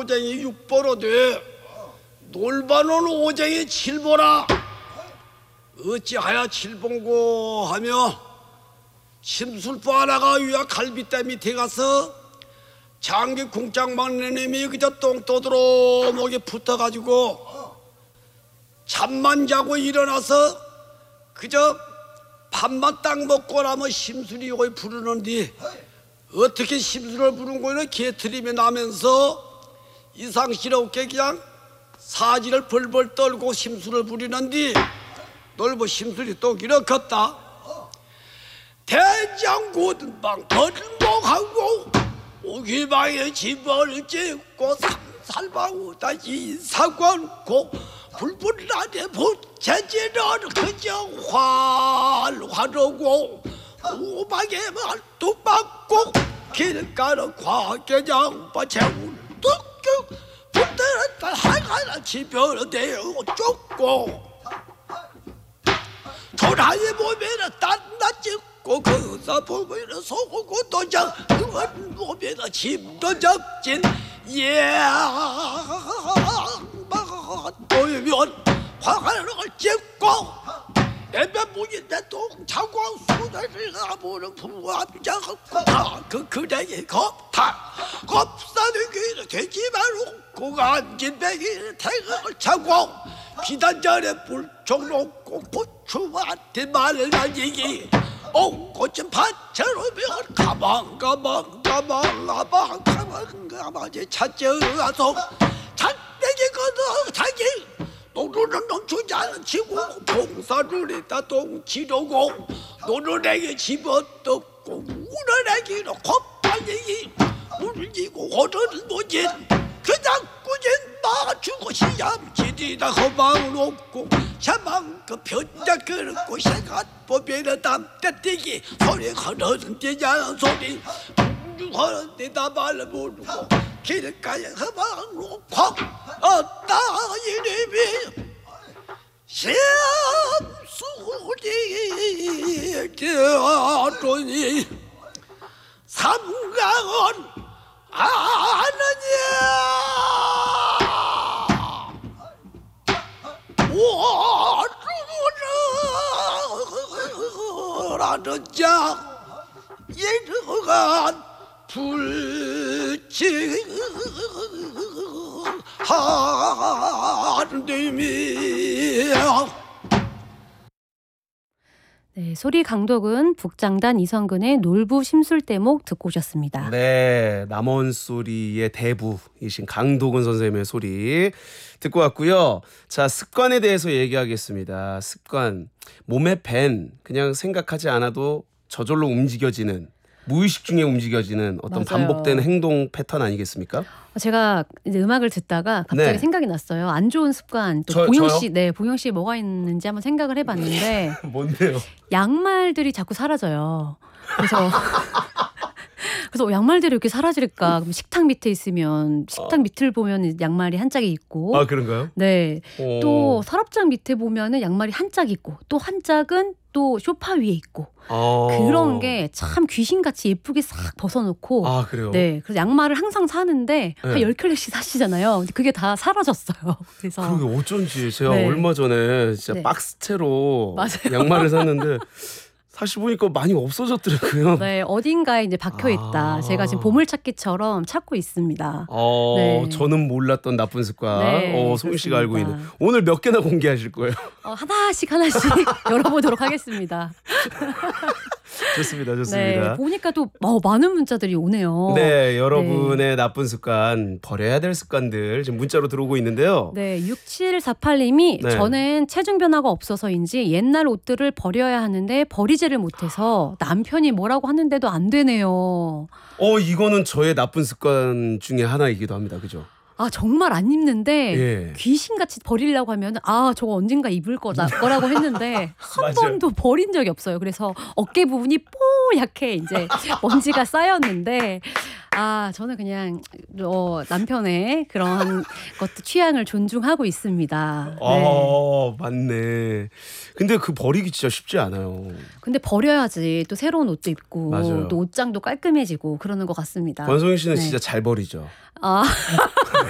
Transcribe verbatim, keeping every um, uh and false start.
오쟁이 육보로 돼 놀바는 오쟁이 칠보라. 어찌하여 칠봉고 하며 심술보 하나가 위와 갈빗대 밑에 가서 장기 궁짝 막내님이 그저 똥 떠들어 목에 붙어가지고 잠만 자고 일어나서 그저 밥만 딱 먹고 나면 심술이 요걸 부르는데 어떻게 심술을 부른 거는 개트림이 나면서 이상스럽게 그냥 사지를 벌벌 떨고 심술을 부리는데 널뭐 심술이 또 이렇겠다. 대장고등방 덜목하고 오기방에 집을 짓고 삼살방우 다시 사관고 불불나게 보채지는 그저 활활하고 오방에만 뚝박고 길가는 과계장 바채운 뚝뚝 붙들었다 하나 집어를 대고 쫓고 조라에 보면은 딴나 찍고 거기서 보면은 소고고 도장 그건 보면은 짐도 적진 예보이면 화관을 찍고 애매무인데 동차고 수다리가 보는 부합장 그 그대의 겁탈 겁사는 길을 되지마로 고간진 백일 태극을 차고 비단전에 불총 놓고 고추한테 말을 하니기 옹꽃은 밭처럼 가방 가방 가방 가방 가방 가방에 찾아와서 잔대기 거둬 자기 노루는 멈추지 않은 치고 봉사를 했다 동치려고 노루에게 집어뜯고 우는에게는 곱하니 울리고 호르는 노진 그냥 꾸진 맞추고 시암질이다 허망을 없고 샤망 그 편자 그릇고 새갓 보면은 담대뛰기 소리 흐르는 데자는 소리 둥둥 데다 말을 모르고 길가에 허망을 놓고 어따 이름이 시암수리 되었더니 삼강은 아느냐 오르라는 자 이르간 불치하는 놈이야. 네, 소리 강독은 북장단 이성근의 놀부 심술대목 듣고 오셨습니다. 네, 남원 소리의 대부이신 강독은 선생님의 소리 듣고 왔고요. 자, 습관에 대해서 얘기하겠습니다. 습관, 몸에 밴 그냥 생각하지 않아도 저절로 움직여지는 무의식 중에 움직여지는 어떤 맞아요. 반복되는 행동 패턴 아니겠습니까? 제가 이제 음악을 듣다가 갑자기 네. 생각이 났어요. 안 좋은 습관. 또 저- 보영 저요? 씨, 네, 보영 씨 뭐가 있는지 한번 생각을 해봤는데 뭔데요? 양말들이 자꾸 사라져요. 그래서 그래서 양말들이 이렇게 사라질까? 그럼 식탁 밑에 있으면 식탁 밑을 보면 양말이 한 짝이 있고, 아, 그런가요? 네, 오. 또 서랍장 밑에 보면은 양말이 한 짝 있고, 또 한 짝은 또 소파 위에 있고. 아. 그런 게 참 귀신같이 예쁘게 싹 벗어놓고 아, 그래요? 네, 그래서 양말을 항상 사는데 한 네. 열 켤레씩 사시잖아요. 근데 그게 다 사라졌어요. 그래서 그러게 어쩐지 제가 네. 얼마 전에 진짜 네. 박스채로 맞아요. 양말을 샀는데 사실 보니까 많이 없어졌더라고요. 네, 어딘가에 이제 박혀 있다. 아. 제가 지금 보물찾기처럼 찾고 있습니다. 어, 네. 저는 몰랐던 나쁜 습관. 네, 어, 소민 씨가 알고 그렇습니다. 있는. 오늘 몇 개나 공개하실 거예요? 어, 하나씩 하나씩 열어보도록 하겠습니다. 좋습니다, 네, 좋습니다. 보니까 또 어, 많은 문자들이 오네요. 네, 여러분의 나쁜 습관, 버려야 될 습관들 지금 문자로 들어오고 있는데요. 네, 육칠사팔 님이 네. 저는 체중 변화가 없어서인지 옛날 옷들을 버려야 하는데 버리지를 못해서 남편이 뭐라고 하는데도 안 되네요. 어, 이거는 저의 나쁜 습관 중에 하나이기도 합니다. 그죠? 아, 정말 안 입는데 예. 귀신같이 버리려고 하면 아, 저거 언젠가 입을 거다, 거라고 했는데 한 맞아요. 번도 버린 적이 없어요. 그래서 어깨 부분이 뽀얗게 이제 먼지가 쌓였는데 아, 저는 그냥 어, 남편의 그런 것도 취향을 존중하고 있습니다. 네. 아, 맞네. 근데 그 버리기 진짜 쉽지 않아요. 근데 버려야지 또 새로운 옷도 입고 맞아요. 또 옷장도 깔끔해지고 그러는 것 같습니다. 권성희 씨는 네. 진짜 잘 버리죠. 아,